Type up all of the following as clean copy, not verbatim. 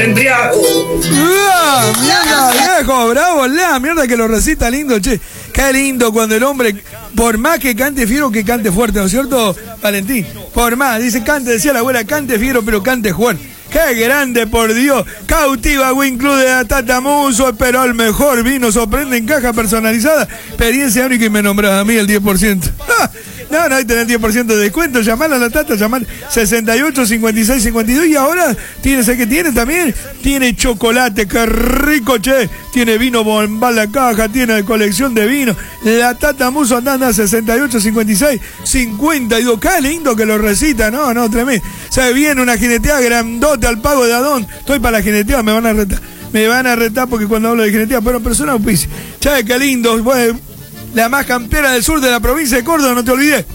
embriago. Mierda, viejo, bravo, la mierda que lo recita lindo, che. Qué lindo cuando el hombre, por más que cante fiero, que cante fuerte, ¿no es cierto, Valentín? Por más, dice cante, decía la abuela, cante fiero, pero cante fuerte. ¡Qué grande, por Dios! Cautiva Win Club de la Tata Muso, pero el mejor vino, sorprende en caja personalizada. Experiencia única y me nombras a mí el 10%. No, ahí tenés 10% de descuento. Llamala a la Tata, llamar 68 56 52. Y ahora tiene, ¿sabes qué tiene también? Tiene chocolate, qué rico, che. Tiene vino bombal la caja, tiene colección de vino. La Tata Muso anda 68 56 52. Qué lindo que lo recita, no, tremendo. Se viene una jineteada grandota al pago de Adón. Estoy para la jineteada, me van a retar. Me van a retar porque cuando hablo de jineteada, pero persona auspicia. Che, qué lindo. Bueno, la más campera del sur de la provincia de Córdoba, no te olvides.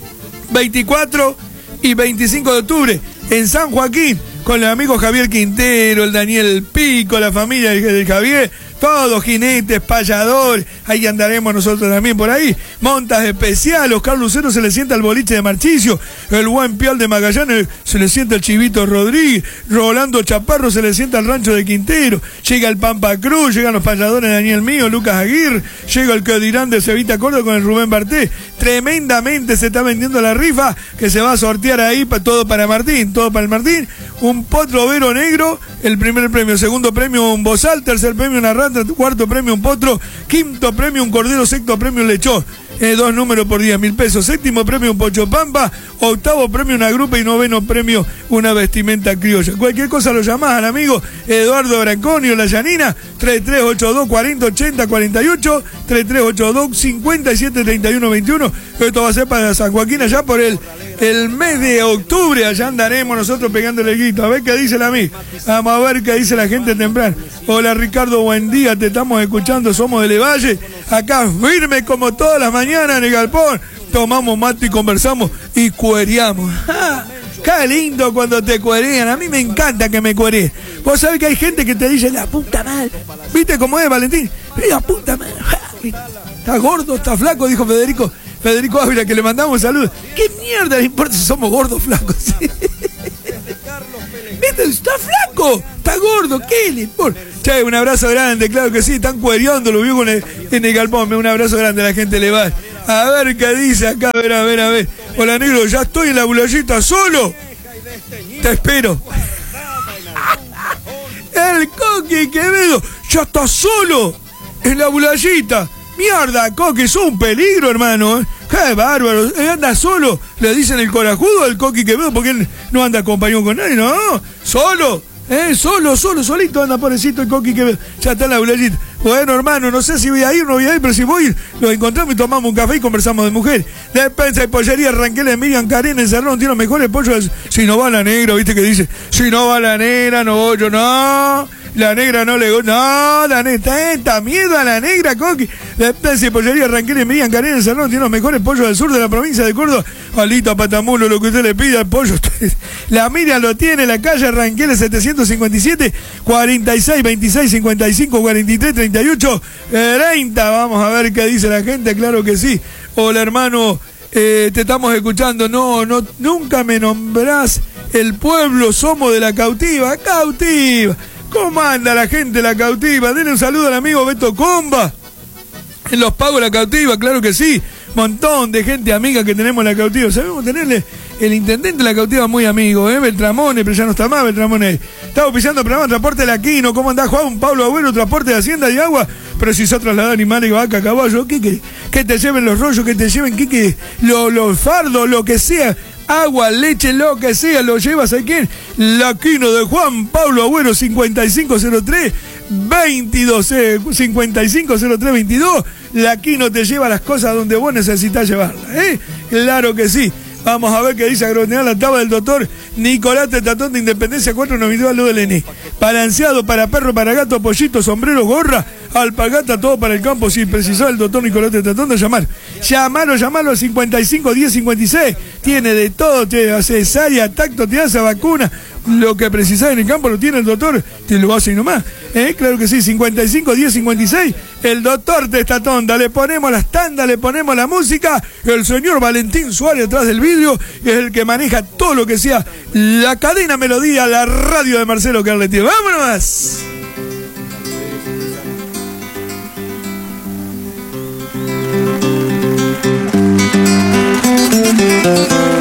24 y 25 de octubre en San Joaquín, con el amigo Javier Quintero, el Daniel Pico, la familia del Javier, todos jinetes, payadores, ahí andaremos nosotros también por ahí. Montas especiales, Oscar Lucero se le sienta el boliche de Marchicio, el buen Pial de Magallanes se le sienta el Chivito Rodríguez, Rolando Chaparro se le sienta el rancho de Quintero, llega el Pampa Cruz, llegan los payadores Daniel Mío, Lucas Aguirre, llega el que dirán de Cevita Córdoba con el Rubén Barté. Tremendamente se está vendiendo la rifa que se va a sortear ahí, todo para Martín, todo para el Martín. Un potro overo negro, el primer premio, segundo premio un bozal, tercer premio una rata, cuarto premio un potro, quinto premio un cordero, sexto premio un lechón. 2 números por 10.000 pesos, séptimo premio un pocho pampa, octavo premio una grupa y noveno premio una vestimenta criolla. Cualquier cosa lo llamás al amigo Eduardo Branconio, la Yanina, 3382 40 80 48, 3382 57 31 21. Esto va a ser para San Joaquín allá por el mes de octubre, allá andaremos nosotros pegándole el grito. A ver qué dice la amiga, vamos a ver qué dice la gente temprano. Hola Ricardo, buen día, te estamos escuchando, somos de Levalle, acá firme como todas las mañanas en el galpón, tomamos mate y conversamos y cuereamos. Qué lindo cuando te cuerean, a mí me encanta que me cuereen. Vos sabés que hay gente que te dice la puta madre, ¿viste cómo es, Valentín? La puta madre, está gordo, está flaco, dijo Federico Ávila, que le mandamos saludos. ¿Qué mierda le importa si somos gordos flacos? ¿Viste? Está flaco, está gordo, ¿qué le importa? Che, un abrazo grande, claro que sí, están cuereando, lo vio en el galpón. Un abrazo grande a la gente le va. A ver qué dice acá, a ver. Hola negro, ya estoy en la bulayita solo. Te espero. El Coqui Quevedo, ya está solo en la bulayita. Mierda, Coqui, sos un peligro, hermano. ¡Qué bárbaro! Anda solo. Le dicen el corajudo al Coqui Quevedo porque él no anda acompañado con nadie, no. Solo. Solito anda, pobrecito el Coqui Quevedo. Ya está en la bulayita. Bueno, hermano, no sé si voy a ir o no voy a ir, pero si voy, lo encontramos y tomamos un café y conversamos de mujer. Despensa y pollería Ranquel de Miriam Karen en Cerrón tiene los mejores pollos. Si no va la negra, ¿viste que dice? Si no va la negra, no voy yo, no. La negra no le gusta. No, la negra. Está miedo a la negra, Coqui. Despensa y pollería Ranquel de Miriam Karen en Cerrón tiene los mejores pollos del sur de la provincia de Córdoba. Alita, patamulo, lo que usted le pida, el pollo. La Miriam lo tiene, la calle Ranquel 757 46 26 55 43 38 30. Vamos a ver qué dice la gente, claro que sí. Hola hermano, te estamos escuchando. No, nunca me nombrás el pueblo, somos de la Cautiva. ¿Cómo anda la gente de la Cautiva? Denle un saludo al amigo Beto Comba. En los pagos de la Cautiva, claro que sí. Montón de gente amiga que tenemos en la Cautiva. Sabemos tenerle el intendente de la Cautiva muy amigo, Beltramone, pero ya no está más Beltramone. Estamos pisando el programa Transporte de Aquino. ¿Cómo andás, Juan? Pablo Agüero, transporte de Hacienda y Agua. Pero si se trasladar animales, vaca, caballo, que te lleven los rollos, que te lleven, los fardos, lo que sea. Agua, leche, lo que sea, lo llevas a quién. Laquino de Juan Pablo Agüero, 5503 22, 5503 22. Laquino te lleva las cosas donde vos necesitas llevarlas, Claro que sí. Vamos a ver qué dice Agronear la tabla del doctor Nicolás Tetratón de Independencia 492 al lado del ENE. Balanceado para perro, para gato, pollito, sombrero, gorra, alpargata, todo para el campo. Si precisás el doctor Nicolás Tetratón de llamar. Llamalo al 55 10 56. Tiene de todo, te hace cesárea, tacto, te hace vacuna. Lo que precisás en el campo lo tiene el doctor, te lo hace y nomás. Claro que sí, 55 10 56. el doctor Testatonda. Le ponemos las tandas, le ponemos la música. El señor Valentín Suárez atrás del vidrio es el que maneja todo lo que sea la cadena Melodía, la radio de Marcelo Carletti. ¡Vámonos!